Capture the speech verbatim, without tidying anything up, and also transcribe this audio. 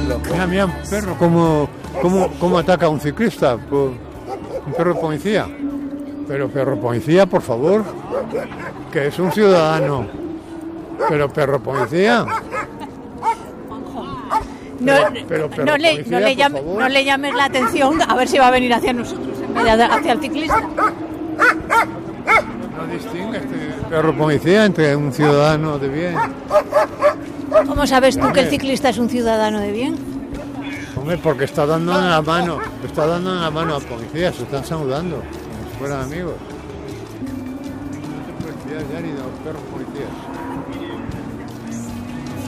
decirlo. Mira, mira, un perro, cómo, cómo, cómo ataca a un ciclista. Un perro de policía. Pero perro policía, por favor, que es un ciudadano. Pero perro policía. No, pero, pero no, le, policía, no, le llame, no le llames la atención a ver si va a venir hacia nosotros en vez de hacia el ciclista. No distingue este perro policía entre un ciudadano de bien. ¿Cómo sabes tú que el ciclista es un ciudadano de bien? Hombre, porque está dando en la mano, está dando en la mano a policías, se están saludando, como si fueran amigos. No se puede fiar ya ni de los perros policías.